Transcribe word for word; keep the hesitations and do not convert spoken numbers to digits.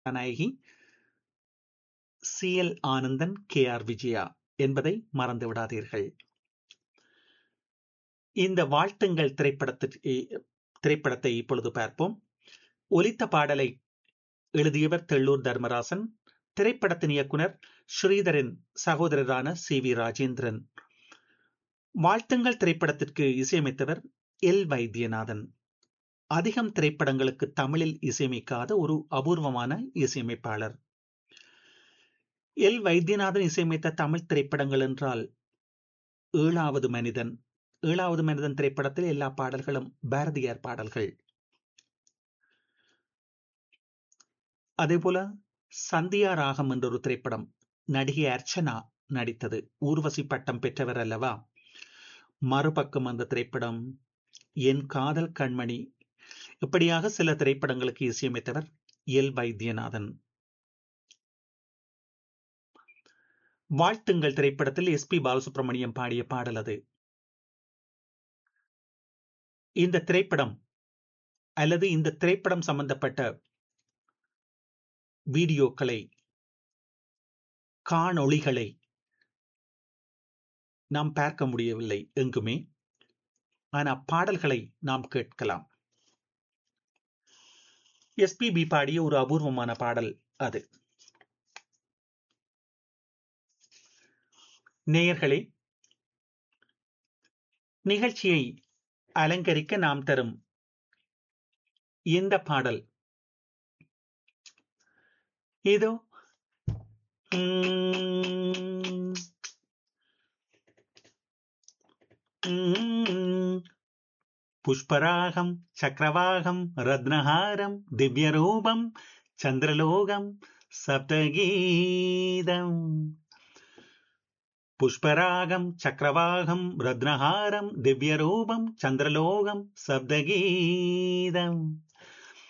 கதாநாயகி C L Anandan, K R Vijaya என்பதை மறந்து விடாதீர்கள். இந்த வாழ்த்துங்கள் திரைப்படத்தை திரைப்படத்தை இப்பொழுது பார்ப்போம். ஒலித்த பாடலை எழுதியவர் தெள்ளூர் தர்மராசன். திரைப்படத்தின் இயக்குனர் ஸ்ரீதரின் சகோதரரான சி வி ராஜேந்திரன். வாழ்த்துங்கள் திரைப்படத்திற்கு இசையமைத்தவர் எல் வைத்தியநாதன். அதிகம் திரைப்படங்களுக்கு தமிழில் இசையமைக்காத ஒரு அபூர்வமான இசையமைப்பாளர். எல் வைத்தியநாதன் இசையமைத்த தமிழ் திரைப்படங்கள் என்றால் ஏழாவது மனிதன். ஏழாவது மனிதன் திரைப்படத்தில் எல்லா பாடல்களும் பாரதியார் பாடல்கள். அதேபோல சந்தியா ராகம் என்ற ஒரு திரைப்படம், நடிகை அர்ச்சனா நடித்தது. ஊர்வசி பட்டம் பெற்றவர் அல்லவா. மறுபக்கம் அந்த திரைப்படம், என் காதல் கண்மணி, இப்படியாக சில திரைப்படங்களுக்கு இசையமைத்தவர் எல் வைத்தியநாதன். வாழ்த்துங்கள் திரைப்படத்தில் எஸ் பி பாலசுப்ரமணியம் பாடிய பாடல் அது. இந்த திரைப்படம் அல்லது இந்த திரைப்படம் சம்பந்தப்பட்ட வீடியோக்களை, காணொளிகளை நாம் பார்க்க முடியவில்லை எங்குமே. ஆனால் பாடல்களை நாம் கேட்கலாம். எஸ்பிபி பாடிய ஒரு அபூர்வமான பாடல் அது. நேயர்களே, நிகழ்ச்சியை அலங்கரிக்க நாம் தரும் இந்த பாடல் இதோ. புஷ்பராகம் சக்கரவாகம் ரத்னஹாரம் திவ்யரூபம் சந்திரலோகம் சப்தகீதம். புஷ்பராகம் சக்கரவாகம் ரத்னஹாரம் திவ்யரூபம் சந்திரலோகம் சப்தகீதம்.